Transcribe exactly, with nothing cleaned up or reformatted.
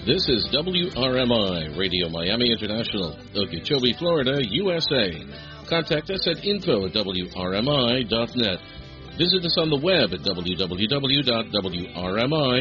This is W R M I, Radio Miami International, Okeechobee, Florida, U S A. Contact us at info at W R M I dot net. Visit us on the web at w w w dot w r m i